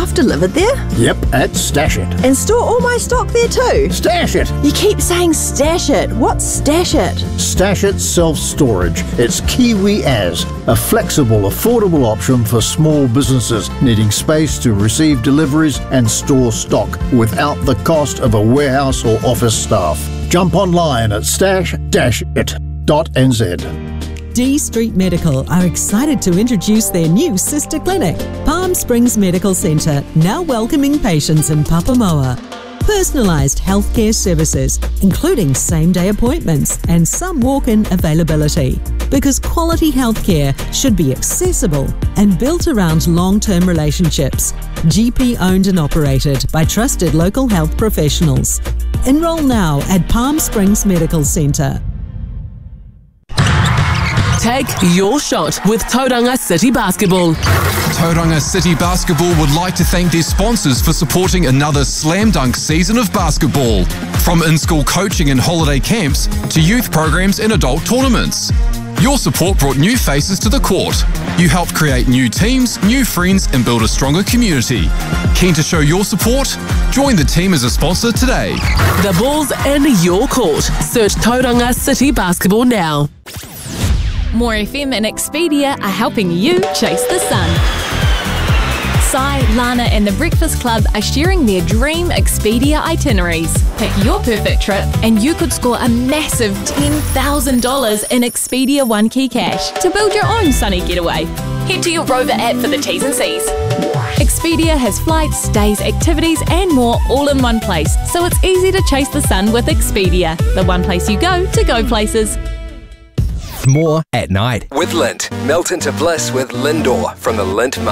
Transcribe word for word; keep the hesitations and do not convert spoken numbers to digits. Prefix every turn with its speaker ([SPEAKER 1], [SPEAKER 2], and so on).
[SPEAKER 1] stuff delivered there?
[SPEAKER 2] Yep, at Stash It.
[SPEAKER 1] And store all my stock there too?
[SPEAKER 2] Stash It!
[SPEAKER 1] You keep saying Stash It. What's Stash It?
[SPEAKER 2] Stash It Self-Storage. It's Kiwi As, a flexible, affordable option for small businesses needing space to receive deliveries and store stock without the cost of a warehouse or office staff. Jump online at stash dash it dot n z.
[SPEAKER 3] D Street Medical are excited to introduce their new sister clinic, Palm Springs Medical Centre, now welcoming patients in Papamoa. Personalised healthcare services, including same-day appointments and some walk-in availability. Because quality healthcare should be accessible and built around long-term relationships. G P-owned and operated by trusted local health professionals. Enroll now at Palm Springs Medical Centre.
[SPEAKER 4] Take your shot with Tauranga City Basketball.
[SPEAKER 5] Tauranga City Basketball would like to thank their sponsors for supporting another slam dunk season of basketball. From in-school coaching and holiday camps to youth programs and adult tournaments. Your support brought new faces to the court. You helped create new teams, new friends, and build a stronger community. Keen to show your support? Join the team as a sponsor today.
[SPEAKER 4] The ball's in your court. Search Tauranga City Basketball now.
[SPEAKER 6] More F M and Expedia are helping you chase the sun. Sai, Lana and the Breakfast Club are sharing their dream Expedia itineraries. Pick your perfect trip and you could score a massive ten thousand dollars in Expedia One Key Cash to build your own sunny getaway. Head to your Rover app for the T's and C's. Expedia has flights, stays, activities and more all in one place, so it's easy to chase the sun with Expedia, the one place you go to go places.
[SPEAKER 7] More at night.
[SPEAKER 8] With Lindt. Melt into bliss with Lindor from the Lindt Market.